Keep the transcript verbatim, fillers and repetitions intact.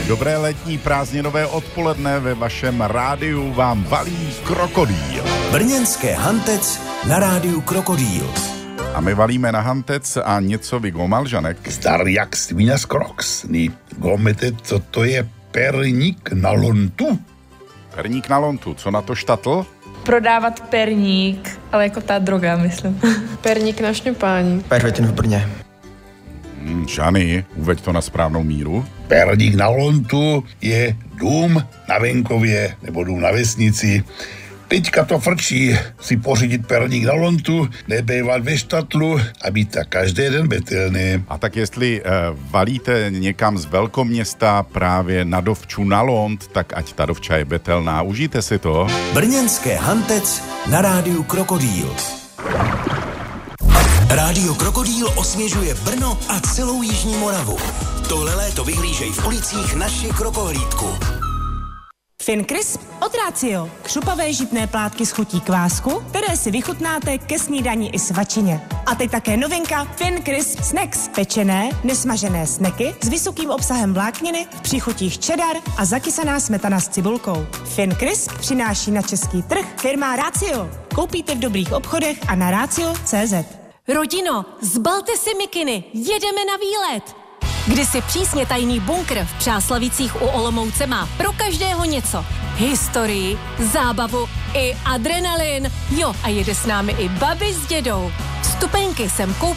Dobré letní prázdninové odpoledne ve vašem rádiu vám valí Krokodýl. Brněnské Hantec na rádiu Krokodýl. A my valíme na Hantec a něco vygomal, Žanek. Zdar jak svíňa z Crocs. Ni gomete, co to je perník na lontu? Perník na lontu, co na to štatl? Prodávat perník, ale jako ta droga, myslím. Perník na šňupání. Pervitin v Brně. Hmm, Žany, uveď to na správnou míru. Perník na lontu je dům na venkově nebo dům na vesnici. Teďka to frčí si pořídit perník na lontu, nebejvat ve štatlu a být tak každý den betelný. A tak jestli eh, valíte někam z velkoměsta právě na dovču na lont, tak ať ta dovča je betelná. Užijte si to. Brněnské Hantec na rádiu Krokodýl. Rádio Krokodýl osvěžuje Brno a celou Jižní Moravu. Tohle léto vyhlížej v ulicích naši krokohlídku. Fincrisp od Rácio. Křupavé žitné plátky s chutí kvásku, které si vychutnáte ke snídani i svačině. A teď také novinka Fincrisp Snacks. Pečené, nesmažené sneky s vysokým obsahem vlákniny v příchutích cheddar a zakysaná smetana s cibulkou. Fincrisp přináší na český trh firma Rácio. Koupíte v dobrých obchodech a na rácio tečka cé zet. Rodino, zbalte si mikiny, jedeme na výlet! Kdysi přísně tajný bunkr v Přáslavicích u Olomouce má pro každého něco. Historii, zábavu i adrenalin. Jo, a jede s námi i babi s dědou. Vstupenky jsem koupil